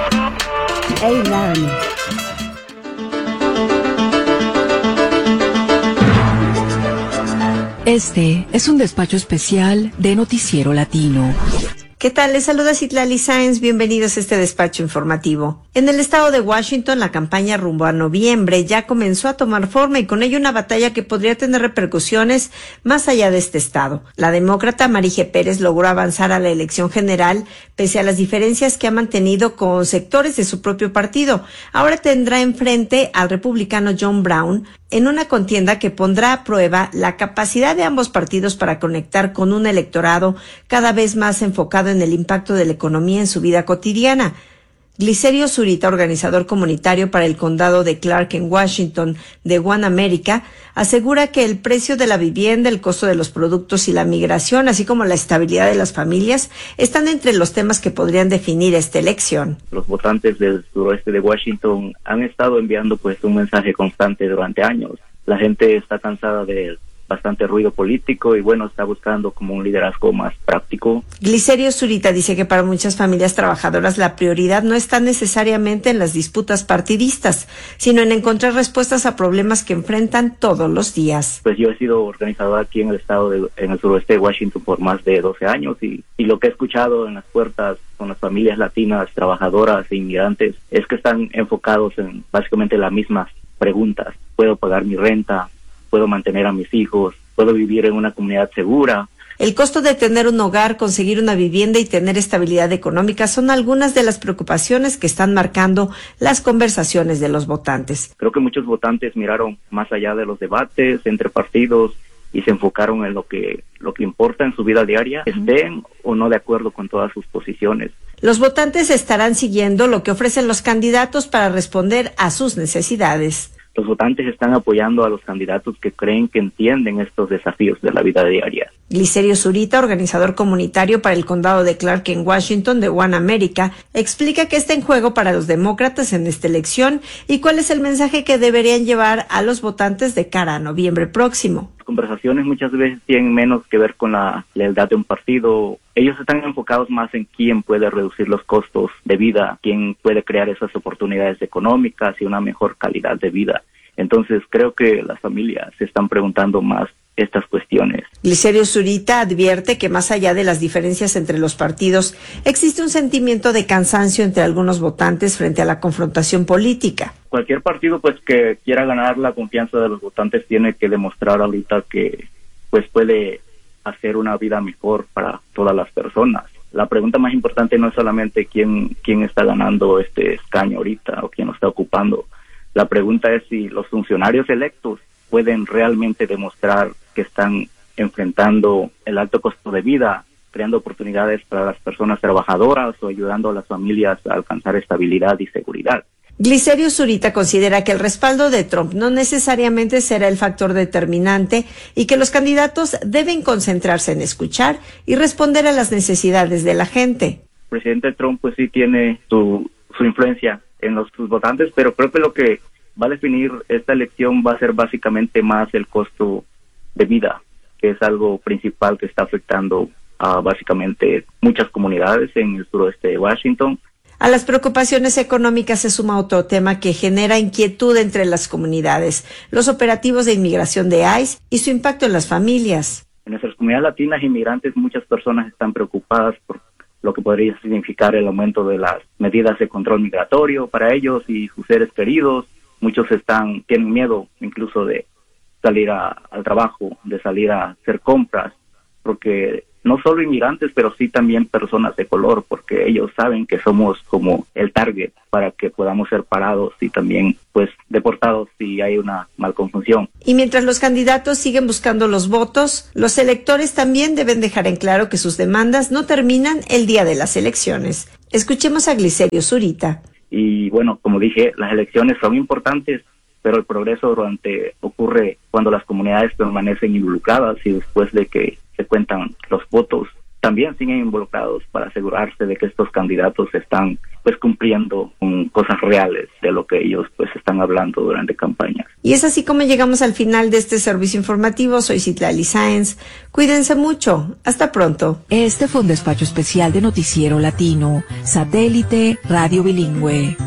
A-Learn. Este es un despacho especial de Noticiero Latino. ¿Qué tal? Les saluda Citlali Sáenz. Bienvenidos a este despacho informativo. En el estado de Washington, la campaña rumbo a noviembre ya comenzó a tomar forma y con ello una batalla que podría tener repercusiones más allá de este estado. La demócrata Marije Pérez logró avanzar a la elección general pese a las diferencias que ha mantenido con sectores de su propio partido. Ahora tendrá enfrente al republicano John Brown en una contienda que pondrá a prueba la capacidad de ambos partidos para conectar con un electorado cada vez más enfocado en el impacto de la economía en su vida cotidiana. Glicerio Zurita, organizador comunitario para el condado de Clark en Washington de One America, asegura que el precio de la vivienda, el costo de los productos y la migración, así como la estabilidad de las familias, están entre los temas que podrían definir esta elección. Los votantes del suroeste de Washington han estado enviando un mensaje constante durante años. La gente está cansada de bastante ruido político y está buscando como un liderazgo más práctico. Glicerio Zurita dice que para muchas familias trabajadoras la prioridad no está necesariamente en las disputas partidistas, sino en encontrar respuestas a problemas que enfrentan todos los días. Yo he sido organizador aquí en el suroeste de Washington por más de 12 años y lo que he escuchado en las puertas con las familias latinas, trabajadoras e inmigrantes es que están enfocados en básicamente las mismas preguntas. ¿Puedo pagar mi renta? ¿Puedo mantener a mis hijos? ¿Puedo vivir en una comunidad segura? El costo de tener un hogar, conseguir una vivienda y tener estabilidad económica son algunas de las preocupaciones que están marcando las conversaciones de los votantes. Creo que muchos votantes miraron más allá de los debates entre partidos y se enfocaron en lo que importa en su vida diaria, estén o no de acuerdo con todas sus posiciones. Los votantes estarán siguiendo lo que ofrecen los candidatos para responder a sus necesidades. Los votantes están apoyando a los candidatos que creen que entienden estos desafíos de la vida diaria. Glicerio Zurita, organizador comunitario para el condado de Clark en Washington de One America, explica qué está en juego para los demócratas en esta elección y cuál es el mensaje que deberían llevar a los votantes de cara a noviembre próximo. Las conversaciones muchas veces tienen menos que ver con la lealtad de un partido. Ellos están enfocados más en quién puede reducir los costos de vida, quién puede crear esas oportunidades económicas y una mejor calidad de vida. Entonces creo que las familias se están preguntando más estas cuestiones. Glicerio Zurita advierte que más allá de las diferencias entre los partidos, existe un sentimiento de cansancio entre algunos votantes frente a la confrontación política. Cualquier partido que quiera ganar la confianza de los votantes tiene que demostrar ahorita que puede hacer una vida mejor para todas las personas. La pregunta más importante no es solamente quién está ganando este escaño ahorita o quién lo está ocupando. La pregunta es si los funcionarios electos pueden realmente demostrar que están enfrentando el alto costo de vida, creando oportunidades para las personas trabajadoras o ayudando a las familias a alcanzar estabilidad y seguridad. Glicerio Zurita considera que el respaldo de Trump no necesariamente será el factor determinante y que los candidatos deben concentrarse en escuchar y responder a las necesidades de la gente. El presidente Trump sí tiene su influencia en sus votantes, pero creo que lo que va a definir esta elección va a ser básicamente más el costo de vida, que es algo principal que está afectando a básicamente muchas comunidades en el suroeste de Washington. A las preocupaciones económicas se suma otro tema que genera inquietud entre las comunidades, los operativos de inmigración de ICE y su impacto en las familias. En nuestras comunidades latinas e inmigrantes muchas personas están preocupadas por lo que podría significar el aumento de las medidas de control migratorio para ellos y sus seres queridos. Muchos tienen miedo incluso de salir al trabajo, de salir a hacer compras, porque no solo inmigrantes, pero sí también personas de color, porque ellos saben que somos como el target para que podamos ser parados y también deportados si hay una malconfusión. Y mientras los candidatos siguen buscando los votos, los electores también deben dejar en claro que sus demandas no terminan el día de las elecciones. Escuchemos a Glicerio Zurita. Y como dije, las elecciones son importantes, pero el progreso ocurre cuando las comunidades permanecen involucradas y después de que se cuentan los votos. también siguen involucrados para asegurarse de que estos candidatos están pues cumpliendo con cosas reales de lo que ellos pues están hablando durante campañas. Y es así como llegamos al final de este servicio informativo. Soy Citlali Sáenz. Cuídense mucho. Hasta pronto. Este fue un despacho especial de Noticiero Latino, Satélite Radio Bilingüe.